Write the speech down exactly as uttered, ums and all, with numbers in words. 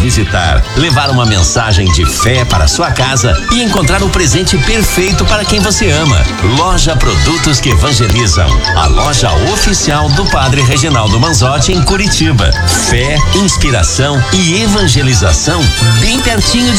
visitar, levar uma mensagem de fé para sua casa e encontrar o presente perfeito para quem você ama. Loja Produtos que Evangelizam, a loja oficial do Padre Reginaldo Manzotti em Curitiba. Fé, inspiração e evangelização bem pertinho de